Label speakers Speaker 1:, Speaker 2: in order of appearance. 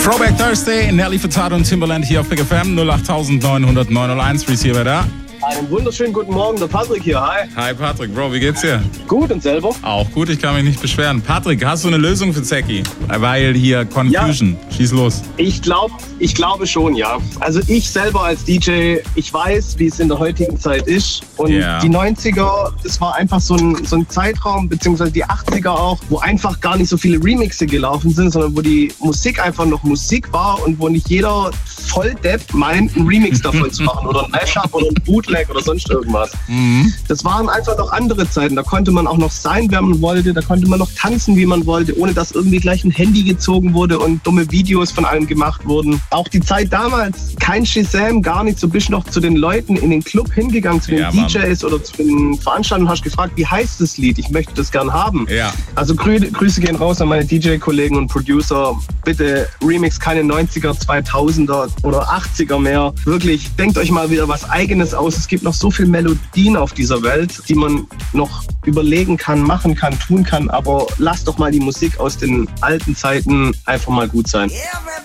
Speaker 1: Throwback Thursday, Nelly Furtado und Timbaland hier auf Big FM 08900 Receiver da.
Speaker 2: Einen wunderschönen guten Morgen, der Patrick hier, hi.
Speaker 1: Hi Patrick, Bro, wie geht's dir?
Speaker 2: Gut, und selber?
Speaker 1: Auch gut, ich kann mich nicht beschweren. Patrick, hast du eine Lösung für Zeki? Weil hier Confusion, ja. Schieß los.
Speaker 2: Ich glaube schon, ja. Also ich selber als DJ, ich weiß, wie es in der heutigen Zeit ist. Und die 90er, das war einfach so ein Zeitraum, beziehungsweise die 80er auch, wo einfach gar nicht so viele Remixe gelaufen sind, sondern wo die Musik einfach noch Musik war und wo nicht jeder Volldepp meint, einen Remix davon zu machen oder ein Mashup oder ein Bootleg oder sonst irgendwas. Mhm. Das waren einfach noch andere Zeiten. Da konnte man auch noch sein, wer man wollte. Da konnte man noch tanzen, wie man wollte, ohne dass irgendwie gleich ein Handy gezogen wurde und dumme Videos von allem gemacht wurden. Auch die Zeit damals, kein Shazam, gar nicht. So bist du noch zu den Leuten in den Club hingegangen, zu den DJs oder zu den Veranstaltern und hast gefragt, wie heißt das Lied? Ich möchte das gern haben. Ja. Also Grüße gehen raus an meine DJ-Kollegen und Producer. Bitte Remix keine 90er, 2000er oder 80er mehr. Wirklich, denkt euch mal wieder was Eigenes aus. Es gibt noch so viele Melodien auf dieser Welt, die man noch überlegen kann, machen kann, tun kann. Aber lasst doch mal die Musik aus den alten Zeiten einfach mal gut sein.